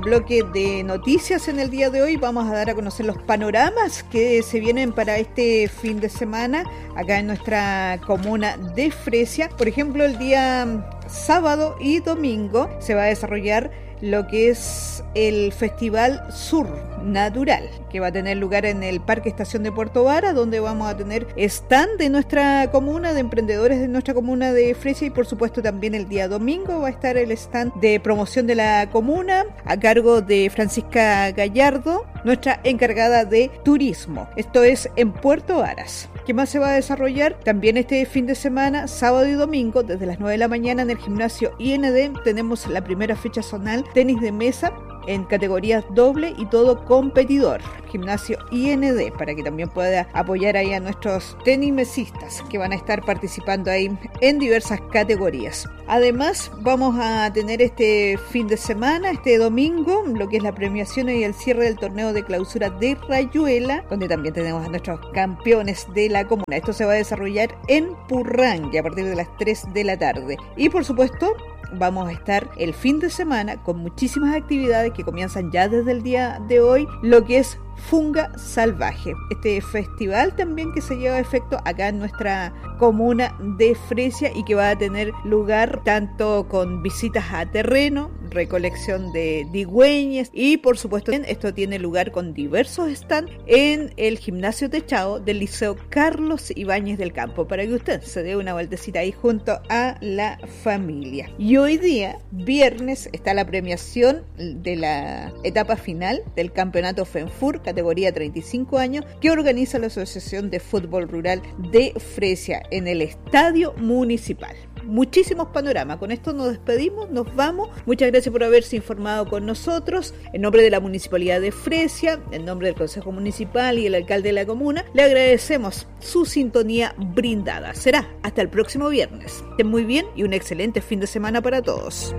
Bloque de noticias en el día de hoy. Vamos a dar a conocer los panoramas que se vienen para este fin de semana acá en nuestra comuna de Fresia. Por ejemplo, el día sábado y domingo se va a desarrollar lo que es el Festival Sur Natural, que va a tener lugar en el Parque Estación de Puerto Vara, donde vamos a tener stand de nuestra comuna, de emprendedores de nuestra comuna de Fresia, y por supuesto también el día domingo va a estar el stand de promoción de la comuna a cargo de Francisca Gallardo, nuestra encargada de turismo. Esto es en Puerto Varas. ¿Qué más se va a desarrollar? También este fin de semana, sábado y domingo, desde las 9 de la mañana en el gimnasio IND, tenemos la primera fecha zonal tenis de mesa en categorías doble y todo competidor. Gimnasio IND, para que también pueda apoyar ahí a nuestros tenismesistas que van a estar participando ahí en diversas categorías. Además, vamos a tener este fin de semana, este domingo, lo que es la premiación y el cierre del torneo de clausura de Rayuela, donde también tenemos a nuestros campeones de la comuna. Esto se va a desarrollar en Purranque a partir de las 3 de la tarde. Y por supuesto, vamos a estar el fin de semana con muchísimas actividades que comienzan ya desde el día de hoy, lo que es Funga Salvaje, este festival también que se lleva a efecto acá en nuestra comuna de Fresia y que va a tener lugar tanto con visitas a terreno, recolección de digüeñas y por supuesto esto tiene lugar con diversos stands en el gimnasio techado del Liceo Carlos Ibáñez del Campo, para que usted se dé una vueltecita ahí junto a la familia. Y hoy día, viernes, está la premiación de la etapa final del campeonato FENFUR categoría 35 años que organiza la Asociación de Fútbol Rural de Fresia en el Estadio Municipal. Muchísimos panoramas. Con esto nos despedimos, nos vamos. Muchas gracias por haberse informado con nosotros. En nombre de la Municipalidad de Fresia, en nombre del Consejo Municipal y el alcalde de la comuna, le agradecemos su sintonía brindada. Será hasta el próximo viernes. Estén muy bien y un excelente fin de semana para todos.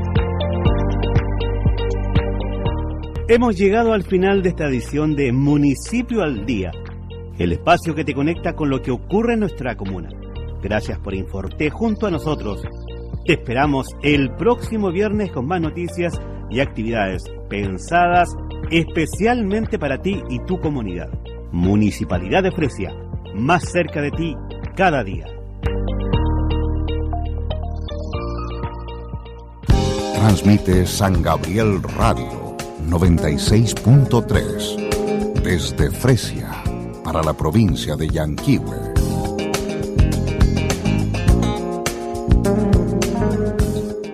Hemos llegado al final de esta edición de Municipio al Día, el espacio que te conecta con lo que ocurre en nuestra comuna. Gracias por informarte junto a nosotros. Te esperamos el próximo viernes con más noticias y actividades pensadas especialmente para ti y tu comunidad. Municipalidad de Fresia, más cerca de ti cada día. Transmite San Gabriel Radio 96.3 desde Fresia para la provincia de Yanquihue.